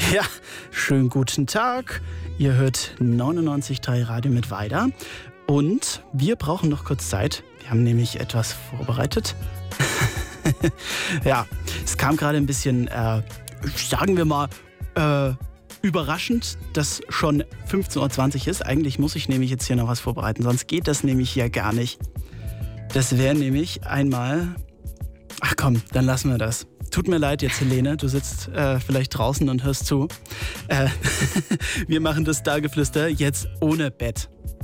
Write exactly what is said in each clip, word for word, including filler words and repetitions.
Ja, schönen guten Tag. Ihr hört neunundneunzig Komma drei Radio mit Weider. Und wir brauchen noch kurz Zeit. Wir haben nämlich etwas vorbereitet. Ja, es kam gerade ein bisschen, äh, sagen wir mal, äh, überraschend, dass schon fünfzehn Uhr zwanzig ist. Eigentlich muss ich nämlich jetzt hier noch was vorbereiten, sonst geht das nämlich hier gar nicht. Das wäre nämlich einmal... Ach komm, dann lassen wir das. Tut mir leid jetzt, Helene, du sitzt äh, vielleicht draußen und hörst zu. Äh, wir machen das Stargeflüster jetzt ohne Bett.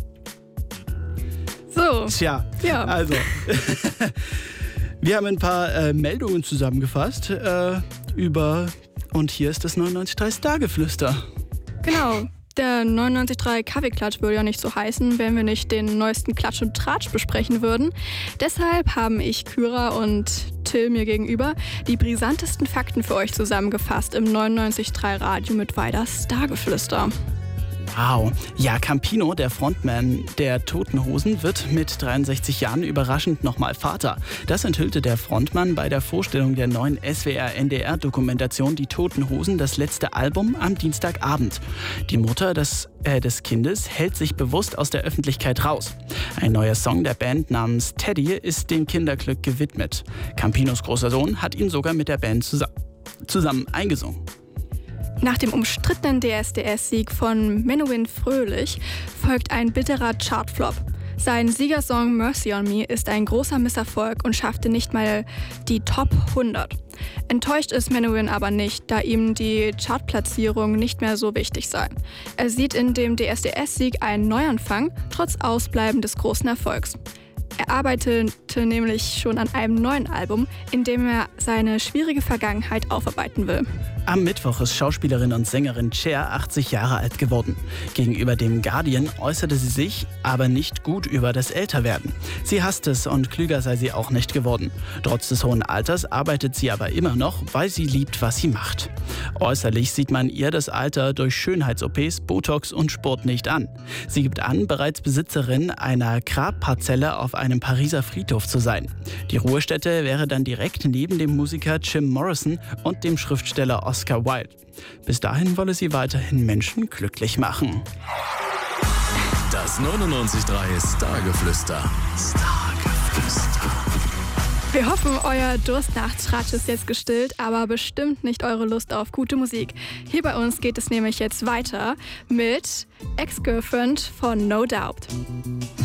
So. Tja, ja. Also... Wir haben ein paar äh, Meldungen zusammengefasst äh, über... Und hier ist das neunundneunzig Komma drei Stargeflüster. Genau. Der neunundneunzig Komma drei Kaffeeklatsch würde ja nicht so heißen, wenn wir nicht den neuesten Klatsch und Tratsch besprechen würden. Deshalb haben ich, Kyra und Till mir gegenüber die brisantesten Fakten für euch zusammengefasst im neunundneunzig Komma drei Radio mit Weider Stargeflüster. Wow. Ja, Campino, der Frontman der Toten Hosen, wird mit dreiundsechzig Jahren überraschend nochmal Vater. Das enthüllte der Frontmann bei der Vorstellung der neuen S W R-N D R-Dokumentation Die Toten Hosen, das letzte Album, am Dienstagabend. Die Mutter des, äh, des Kindes hält sich bewusst aus der Öffentlichkeit raus. Ein neuer Song der Band namens Teddy ist dem Kinderglück gewidmet. Campinos großer Sohn hat ihn sogar mit der Band zusammen, zusammen eingesungen. Nach dem umstrittenen D S D S-Sieg von Menowin Fröhlich folgt ein bitterer Chartflop. Sein Siegersong Mercy on Me ist ein großer Misserfolg und schaffte nicht mal die Top hundert. Enttäuscht ist Menowin aber nicht, da ihm die Chartplatzierung nicht mehr so wichtig sei. Er sieht in dem D S D S-Sieg einen Neuanfang, trotz Ausbleiben des großen Erfolgs. Er arbeitete nämlich schon an einem neuen Album, in dem er seine schwierige Vergangenheit aufarbeiten will. Am Mittwoch ist Schauspielerin und Sängerin Cher achtzig Jahre alt geworden. Gegenüber dem Guardian äußerte sie sich aber nicht gut über das Älterwerden. Sie hasst es und klüger sei sie auch nicht geworden. Trotz des hohen Alters arbeitet sie aber immer noch, weil sie liebt, was sie macht. Äußerlich sieht man ihr das Alter durch Schönheits-O Ps, Botox und Sport nicht an. Sie gibt an, bereits Besitzerin einer Grabparzelle auf einem Pariser Friedhof zu sein. Die Ruhestätte wäre dann direkt neben dem Musiker Jim Morrison und dem Schriftsteller Oscar Wilde. Bis dahin wolle sie weiterhin Menschen glücklich machen. Das neunundneunzig Komma drei Stargeflüster. Stargeflüster. Wir hoffen, euer Durst nach Tratsch ist jetzt gestillt, aber bestimmt nicht eure Lust auf gute Musik. Hier bei uns geht es nämlich jetzt weiter mit Ex-Girlfriend von No Doubt.